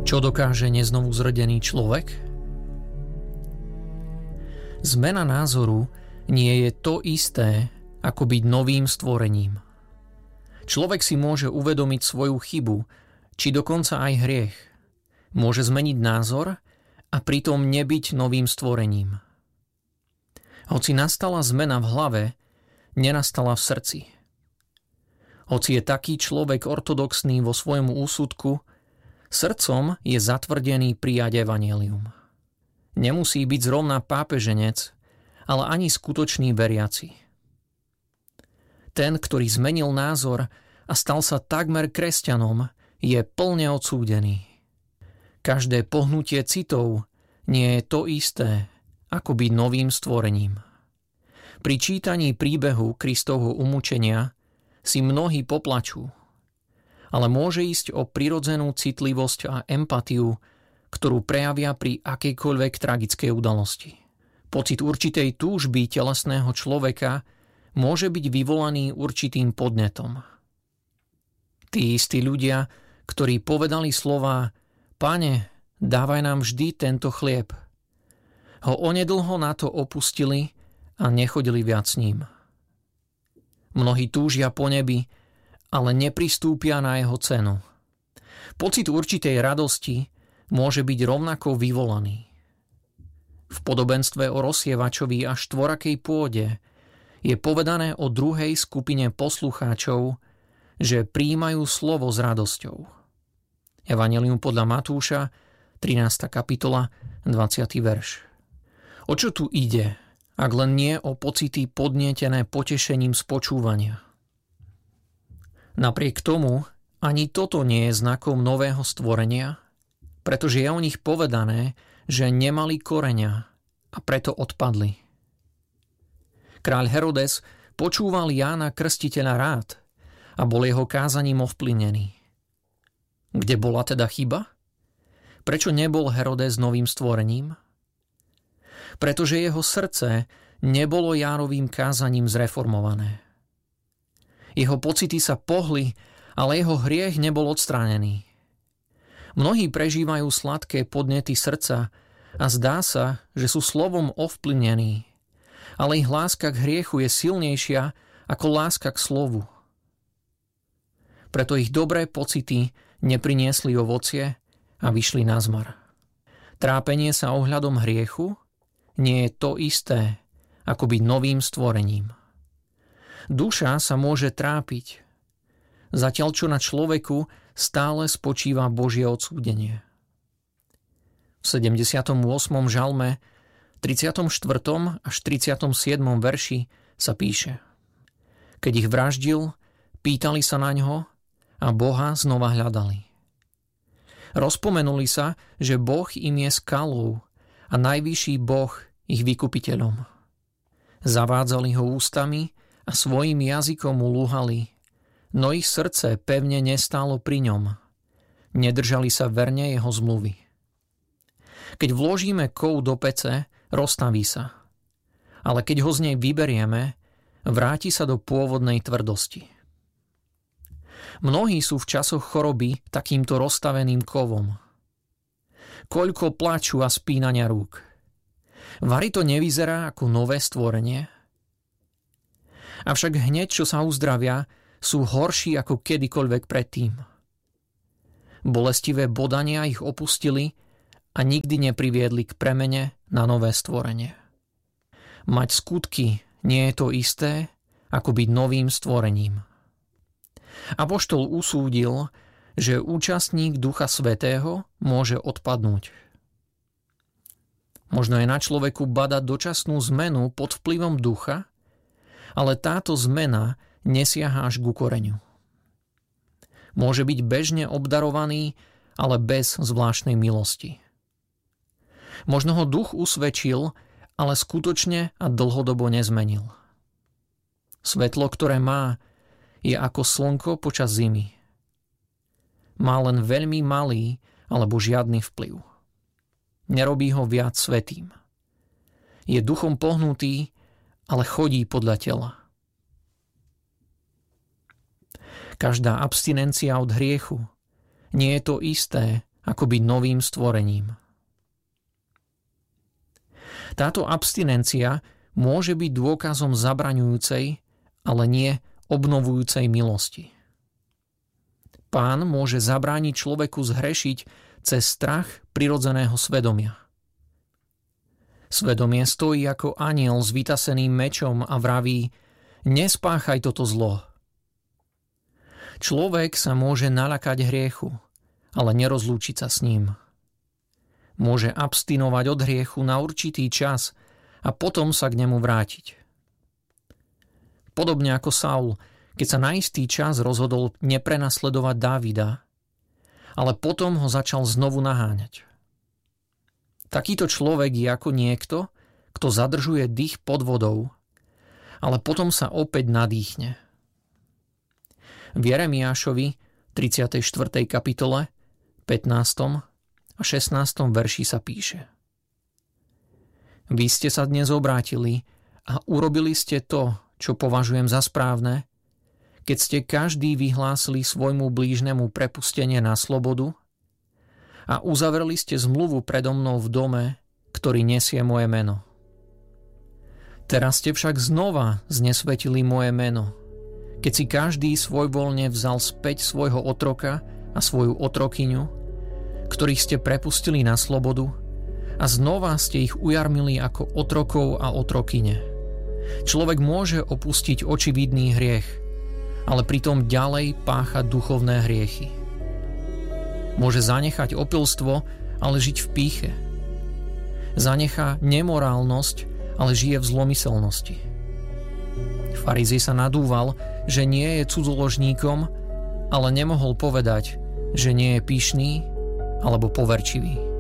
Čo dokáže neznovuzrodený človek? Zmena názoru nie je to isté, ako byť novým stvorením. Človek si môže uvedomiť svoju chybu, či dokonca aj hriech. Môže zmeniť názor a pritom nebyť novým stvorením. Hoci nastala zmena v hlave, nenastala v srdci. Hoci je taký človek ortodoxný vo svojom úsudku, srdcom je zatvrdený prijať evanjelium. Nemusí byť zrovna pápeženec, ale ani skutočný veriaci. Ten, ktorý zmenil názor a stal sa takmer kresťanom, je plne odsúdený. Každé pohnutie citov nie je to isté, ako byť novým stvorením. Pri čítaní príbehu Kristovho umúčenia si mnohí poplačú, ale môže ísť o prirodzenú citlivosť a empatiu, ktorú prejavia pri akejkoľvek tragickej udalosti. Pocit určitej túžby telesného človeka môže byť vyvolaný určitým podnetom. Tí istí ľudia, ktorí povedali slová Pane, dávaj nám vždy tento chlieb, ho onedlho na to opustili a nechodili viac s ním. Mnohí túžia po nebi, ale nepristúpia na jeho cenu. Pocit určitej radosti môže byť rovnako vyvolaný. V podobenstve o rozsievačovi a štvorakej pôde je povedané o druhej skupine poslucháčov, že prijímajú slovo s radosťou. Evanjelium podľa Matúša, 13. kapitola, 20. verš. O čo tu ide, ak len nie o pocity podnietené potešením z počúvania? Napriek tomu, ani toto nie je znakom nového stvorenia, pretože je o nich povedané, že nemali koreňa a preto odpadli. Kráľ Herodes počúval Jána Krstiteľa rád a bol jeho kázaním ovplyvnený. Kde bola teda chyba? Prečo nebol Herodes novým stvorením? Pretože jeho srdce nebolo Jánovým kázaním zreformované. Jeho pocity sa pohli, ale jeho hriech nebol odstránený. Mnohí prežívajú sladké podnety srdca a zdá sa, že sú slovom ovplyvnení, ale ich láska k hriechu je silnejšia ako láska k slovu. Preto ich dobré pocity nepriniesli ovocie a vyšli na zmar. Trápenie sa ohľadom hriechu nie je to isté, ako byť novým stvorením. Duša sa môže trápiť, zatiaľ čo na človeku stále spočíva Božie odsúdenie. V 78. žalme, 34. až 37. verši sa píše: Keď ich vraždil, pýtali sa naňho a Boha znova hľadali. Rozpomenuli sa, že Boh im je skalou a najvyšší Boh ich vykupiteľom. Zavádzali ho ústami a svojim jazykom mu lúhali, no ich srdce pevne nestálo pri ňom. Nedržali sa verne jeho zmluvy. Keď vložíme kov do pece, roztaví sa. Ale keď ho z nej vyberieme, vráti sa do pôvodnej tvrdosti. Mnohí sú v časoch choroby takýmto rozstaveným kovom. Koľko plaču a spínania rúk. Vari to nevyzerá ako nové stvorenie? Avšak hneď, čo sa uzdravia, sú horší ako kedykoľvek predtým. Bolestivé bodania ich opustili a nikdy nepriviedli k premene na nové stvorenie. Mať skutky nie je to isté, ako byť novým stvorením. Apoštol usúdil, že účastník Ducha Svätého môže odpadnúť. Možno je na človeku badať dočasnú zmenu pod vplyvom ducha, ale táto zmena nesiaha až ku koreňu. Môže byť bežne obdarovaný, ale bez zvláštnej milosti. Možno ho duch usvedčil, ale skutočne a dlhodobo nezmenil. Svetlo, ktoré má, je ako slnko počas zimy. Má len veľmi malý alebo žiadny vplyv. Nerobí ho viac svätým. Je duchom pohnutý, ale chodí podľa tela. Každá abstinencia od hriechu nie je to isté, ako byť novým stvorením. Táto abstinencia môže byť dôkazom zabraňujúcej, ale nie obnovujúcej milosti. Pán môže zabrániť človeku zhrešiť cez strach prirodzeného svedomia. Svedomie stojí ako anjel s vytaseným mečom a vraví: nespáchaj toto zlo. Človek sa môže naľakať hriechu, ale nerozlúčiť sa s ním. Môže abstinovať od hriechu na určitý čas a potom sa k nemu vrátiť. Podobne ako Saul, keď sa na istý čas rozhodol neprenasledovať Dávida, ale potom ho začal znovu naháňať. Takýto človek je ako niekto, kto zadržuje dých pod vodou, ale potom sa opäť nadýchne. V Jeremiášovi 34. kapitole 15. a 16. verši sa píše: Vy ste sa dnes obrátili a urobili ste to, čo považujem za správne, keď ste každý vyhlásili svojmu blížnemu prepustenie na slobodu a uzavreli ste zmluvu predo mnou v dome, ktorý nesie moje meno. Teraz ste však znova znesvetili moje meno, keď si každý svojvoľne vzal späť svojho otroka a svoju otrokyňu, ktorých ste prepustili na slobodu, a znova ste ich ujarmili ako otrokov a otrokyne. Človek môže opustiť očividný hriech, ale pritom ďalej páchať duchovné hriechy. Môže zanechať opilstvo, ale žiť v pýche. Zanechá nemorálnosť, ale žije v zlomyselnosti. Farizej sa nadúval, že nie je cudzoložníkom, ale nemohol povedať, že nie je pyšný alebo poverčivý.